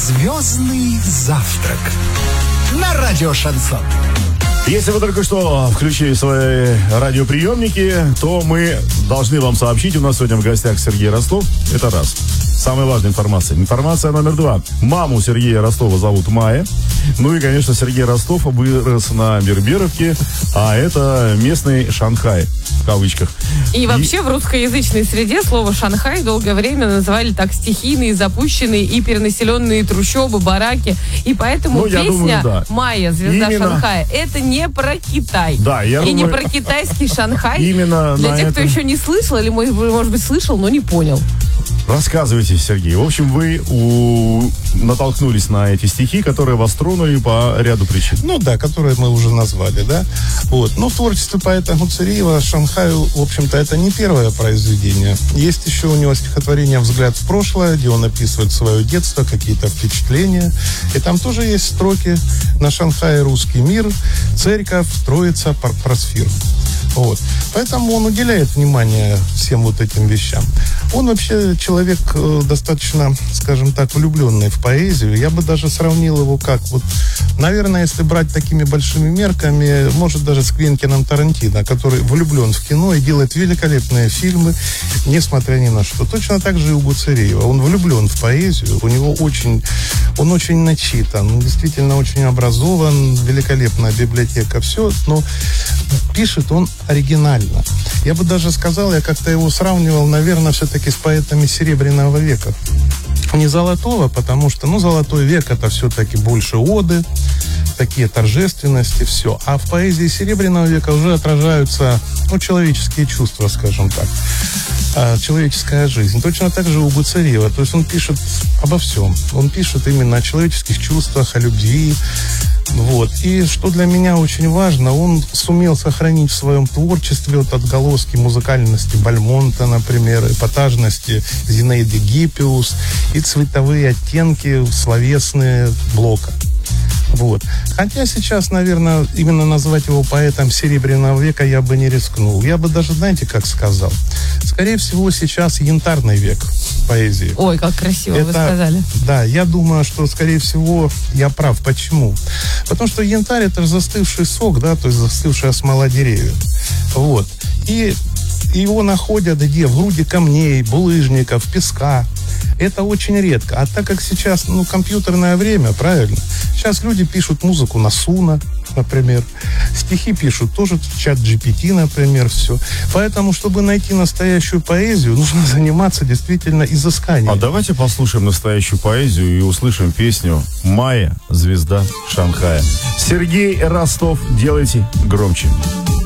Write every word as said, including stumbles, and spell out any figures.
Звездный завтрак на радио Шансон. Если вы только что включили свои радиоприемники, то мы должны вам сообщить, у нас сегодня в гостях Сергей Ростов. Это раз. Самая важная информация. Информация номер два. Маму Сергея Ростова зовут Майя. Ну и, конечно, Сергей Ростов вырос на Берберовке, а это местный Шанхай, в кавычках. И, и вообще в русскоязычной среде слово «Шанхай» долгое время называли так стихийные, запущенные и перенаселенные трущобы, бараки. И поэтому ну, песня думаю, да. «Майя, звезда Именно... Шанхая» — это не про Китай. Да, я и думаю... не про китайский Шанхай. Именно для тех, это... кто еще не слышал, или, может быть, слышал, но не понял. Рассказывайте, Сергей. В общем, вы у... натолкнулись на эти стихи, которые вас тронули по ряду причин. Ну да, которые мы уже назвали, да. Вот. Но в творчестве поэта Гуцериева «Шанхаю», в общем-то, это не первое произведение. Есть еще у него стихотворение «Взгляд в прошлое», где он описывает свое детство, какие-то впечатления. И там тоже есть строки: «На Шанхае русский мир, церковь, Троица, Просфир». Вот. Поэтому он уделяет внимание всем вот этим вещам. Он вообще человек э, достаточно, скажем так, влюбленный в поэзию. Я бы даже сравнил его как, вот, наверное, если брать такими большими мерками, может, даже с Квентином Тарантино, который влюблен в кино и делает великолепные фильмы, несмотря ни на что. Точно так же и у Гуцериева. Он влюблен в поэзию, у него очень, он очень начитан, он действительно очень образован, великолепная библиотека, все, но пишет он оригинально. Я бы даже сказал, я как-то его сравнивал, наверное, все-таки с поэтами Серебряного века. Не золотого, потому что, ну, золотой век — это все-таки больше оды, такие торжественности, все. А в поэзии Серебряного века уже отражаются, ну, человеческие чувства, скажем так, а, человеческая жизнь. Точно так же у Гуцериева. То есть он пишет обо всем. Он пишет именно о человеческих чувствах, о любви. Вот. И что для меня очень важно, он сумел сохранить в своем творчестве вот отголоски музыкальности Бальмонта, например, эпатажности Зинаиды Гиппиус и цветовые оттенки словесные Блока. Вот. Хотя сейчас, наверное, именно назвать его поэтом Серебряного века я бы не рискнул. Я бы даже, знаете, как сказал, скорее всего, сейчас янтарный век поэзии. Ой, как красиво это, вы сказали. Да, я думаю, что, скорее всего, я прав. Почему? Потому что янтарь — это же застывший сок, да, то есть застывшая смола деревьев. Вот. И его находят где? В груди камней, булыжников, песка. Это очень редко. А так как сейчас, ну, компьютерное время, правильно? Сейчас люди пишут музыку на Суна, например. Стихи пишут тоже в чат джи пи ти, например, все. Поэтому, чтобы найти настоящую поэзию, нужно заниматься действительно изысканием. А давайте послушаем настоящую поэзию и услышим песню «Майя, звезда Шанхая». Сергей Ростов, делайте громче.